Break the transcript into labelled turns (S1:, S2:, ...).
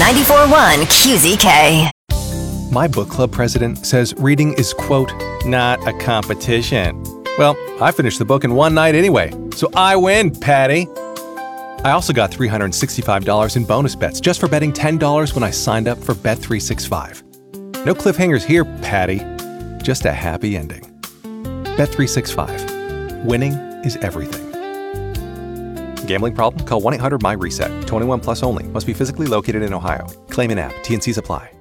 S1: 94.1 QZK.
S2: My book club president says reading is, quote, not a competition. Well, I finished the book in one night anyway, so I win, Patty. I also got $365 in bonus bets just for betting $10 when I signed up for Bet365. No cliffhangers here, Patty. Just a happy ending. Bet365. Winning is everything. Gambling problem? Call 1-800-MY-RESET. 21 plus only. Must be physically located in Ohio. Claim in app. T&Cs apply.